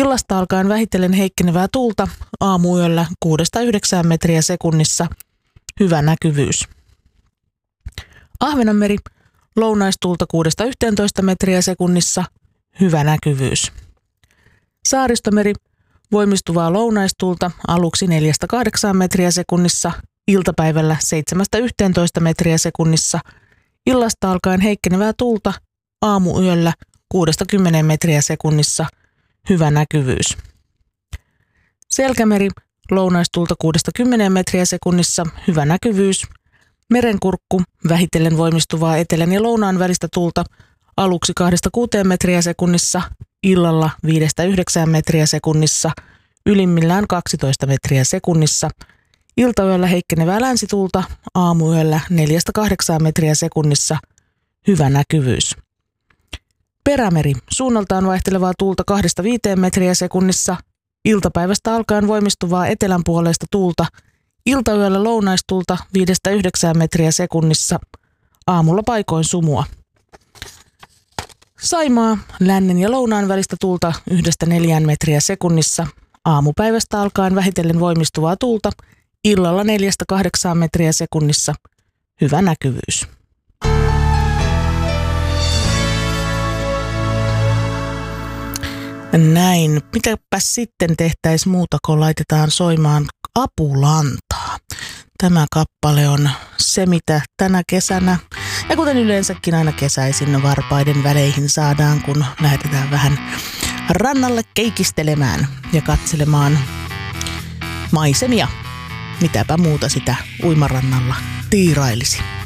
Illasta alkaen vähitellen heikkenevää tuulta, aamuyöllä 6-9 metriä sekunnissa, hyvä näkyvyys. Ahvenanmeri, lounaistuulta 6-11 metriä sekunnissa, hyvä näkyvyys. Saaristomeri, voimistuvaa lounaistuulta aluksi 4-8 metriä sekunnissa, iltapäivällä 7-11 metriä sekunnissa, illasta alkaen heikkenevää tuulta, aamuyöllä 6-10 metriä sekunnissa, hyvä näkyvyys. Selkämeri, lounaistuulta 6-10 metriä sekunnissa, hyvä näkyvyys. Merenkurkku, vähitellen voimistuvaa etelän ja lounaan välistä tuulta, aluksi 2-6 metriä sekunnissa, illalla 5-9 metriä sekunnissa, ylimmillään 12 metriä sekunnissa, iltayöllä heikkenevää länsituulta, aamuyöllä 4-8 metriä sekunnissa, hyvä näkyvyys. Perämeri, suunnaltaan vaihtelevaa tuulta 2-5 metriä sekunnissa, iltapäivästä alkaen voimistuvaa etelänpuoleista tuulta, iltayöllä lounaistuulta 5-9 metriä sekunnissa, aamulla paikoin sumua. Saimaa, lännen ja lounaan välistä tuulta 1-4 metriä sekunnissa, aamupäivästä alkaen vähitellen voimistuvaa tuulta, illalla 4-8 metriä sekunnissa, hyvä näkyvyys. Näin. Mitäpäs sitten tehtäisiin muuta, kun laitetaan soimaan Apulantaa. Tämä kappale on se, mitä tänä kesänä, ja kuten yleensäkin aina kesäisin varpaiden väleihin saadaan, kun lähdetään vähän rannalle keikistelemään ja katselemaan maisemia. Mitäpä muuta sitä uimarannalla tiirailisi.